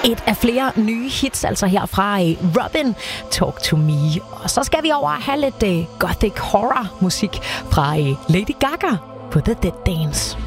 Et af flere nye hits, altså herfra Robyn, Talk to Me. Og så skal vi over og have lidt gothic horror musik fra Lady Gaga på The Dead Dance.